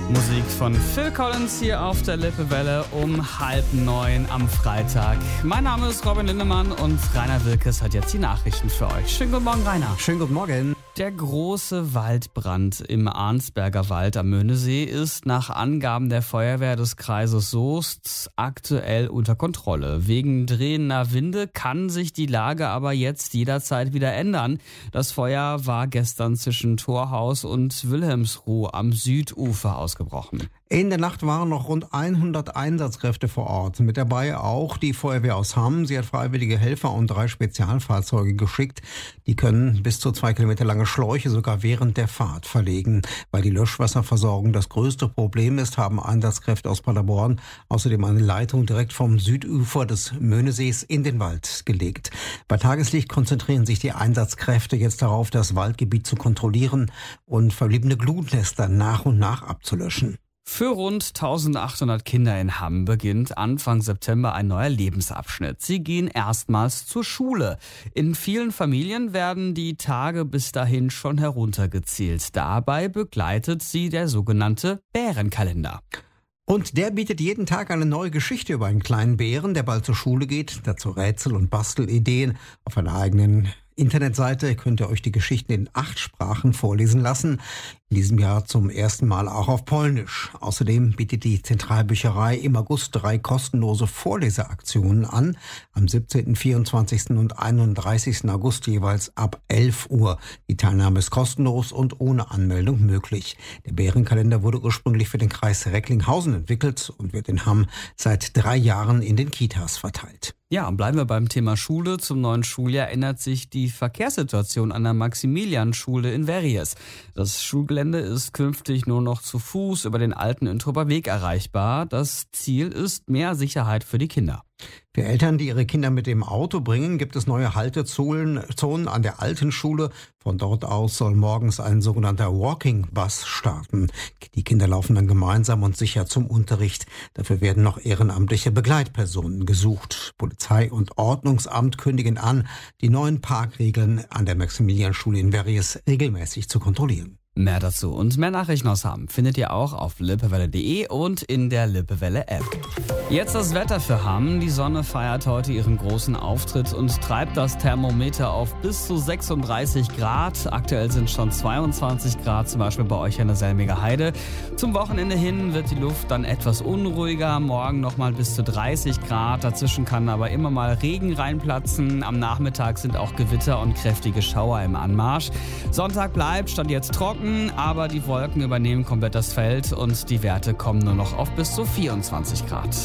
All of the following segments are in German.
Musik von Phil Collins hier auf der Lippewelle um 8:30 am Freitag. Mein Name ist Robin Lindemann und Rainer Wilkes hat jetzt die Nachrichten für euch. Schönen guten Morgen, Rainer. Schönen guten Morgen. Der große Waldbrand im Arnsberger Wald am Möhnesee ist nach Angaben der Feuerwehr des Kreises Soest aktuell unter Kontrolle. Wegen drehender Winde kann sich die Lage aber jetzt jederzeit wieder ändern. Das Feuer war gestern zwischen Torhaus und Wilhelmsruh am Südufer ausgebrochen. In der Nacht waren noch rund 100 Einsatzkräfte vor Ort. Mit dabei auch die Feuerwehr aus Hamm. Sie hat freiwillige Helfer und 3 Spezialfahrzeuge geschickt. Die können bis zu 2 Kilometer lange Schläuche sogar während der Fahrt verlegen. Weil die Löschwasserversorgung das größte Problem ist, haben Einsatzkräfte aus Paderborn außerdem eine Leitung direkt vom Südufer des Möhnesees in den Wald gelegt. Bei Tageslicht konzentrieren sich die Einsatzkräfte jetzt darauf, das Waldgebiet zu kontrollieren und verbliebene Glutnester nach und nach abzulöschen. Für rund 1800 Kinder in Hamm beginnt Anfang September ein neuer Lebensabschnitt. Sie gehen erstmals zur Schule. In vielen Familien werden die Tage bis dahin schon heruntergezählt. Dabei begleitet sie der sogenannte Bärenkalender. Und der bietet jeden Tag eine neue Geschichte über einen kleinen Bären, der bald zur Schule geht. Dazu Rätsel und Bastelideen. Auf einer eigenen Internetseite könnt ihr euch die Geschichten in 8 Sprachen vorlesen lassen. In diesem Jahr zum ersten Mal auch auf Polnisch. Außerdem bietet die Zentralbücherei im August 3 kostenlose Vorleseaktionen an. Am 17., 24. und 31. August jeweils ab 11 Uhr. Die Teilnahme ist kostenlos und ohne Anmeldung möglich. Der Bärenkalender wurde ursprünglich für den Kreis Recklinghausen entwickelt und wird in Hamm seit 3 Jahren in den Kitas verteilt. Ja, und bleiben wir beim Thema Schule. Zum neuen Schuljahr ändert sich die Verkehrssituation an der Maximilianschule in Verries. Das Schulgelände ist künftig nur noch zu Fuß über den alten Introper Weg erreichbar. Das Ziel ist mehr Sicherheit für die Kinder. Für Eltern, die ihre Kinder mit dem Auto bringen, gibt es neue Haltezonen an der alten Schule. Von dort aus soll morgens ein sogenannter Walking Bus starten. Die Kinder laufen dann gemeinsam und sicher zum Unterricht. Dafür werden noch ehrenamtliche Begleitpersonen gesucht. Polizei und Ordnungsamt kündigen an, die neuen Parkregeln an der Maximilianschule in Verries regelmäßig zu kontrollieren. Mehr dazu und mehr Nachrichten aus Hamm findet ihr auch auf lippewelle.de und in der Lippewelle-App. Jetzt das Wetter für Hamm. Die Sonne feiert heute ihren großen Auftritt und treibt das Thermometer auf bis zu 36 Grad. Aktuell sind schon 22 Grad, zum Beispiel bei euch an der Selmiger Heide. Zum Wochenende hin wird die Luft dann etwas unruhiger. Morgen nochmal bis zu 30 Grad. Dazwischen kann aber immer mal Regen reinplatzen. Am Nachmittag sind auch Gewitter und kräftige Schauer im Anmarsch. Sonntag bleibt Stand jetzt trocken, aber die Wolken übernehmen komplett das Feld und die Werte kommen nur noch auf bis zu 24 Grad.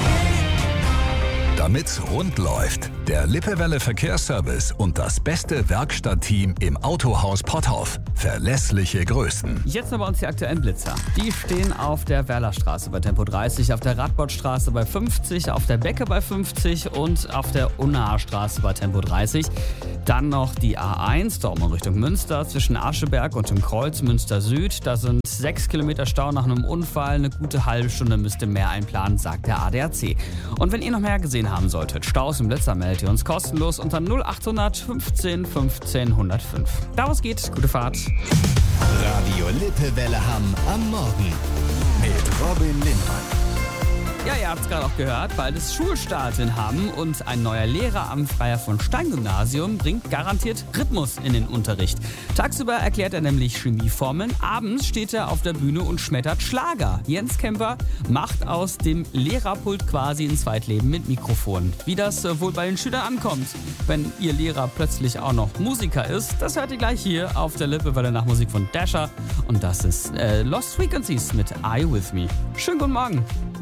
Damit's rund läuft, der Lippewelle Verkehrsservice und das beste Werkstattteam im Autohaus Potthoff. Verlässliche Größen. Jetzt aber uns die aktuellen Blitzer. Die stehen auf der Werlerstraße bei Tempo 30, auf der Radbottstraße bei 50, auf der Becke bei 50 und auf der Unnaher Straße bei Tempo 30. Dann noch die A1, Dortmund Richtung Münster, zwischen Ascheberg und dem Kreuz Münster Süd. Da sind 6 Kilometer Stau nach einem Unfall. Eine gute halbe Stunde müsst ihr mehr einplanen, sagt der ADAC. Und wenn ihr noch mehr gesehen haben solltet, Staus und Blitzer, meldet ihr uns kostenlos unter 0800 15 15 105. Daraus geht, gute Fahrt. Radio Lippewelle Hamm am Morgen mit Robin Lindemann. Ja, ihr habt es gerade auch gehört, bald ist Schulstart in Hamm und ein neuer Lehrer am Freiherr von Stein Gymnasium bringt garantiert Rhythmus in den Unterricht. Tagsüber erklärt er nämlich Chemieformeln, abends steht er auf der Bühne und schmettert Schlager. Jens Kemper macht aus dem Lehrerpult quasi ein Zweitleben mit Mikrofon. Wie das wohl bei den Schülern ankommt, wenn ihr Lehrer plötzlich auch noch Musiker ist, das hört ihr gleich hier auf der Lippewelle nach Musik von Dasher. Und das ist Lost Frequencies mit Are You With Me. Schönen guten Morgen.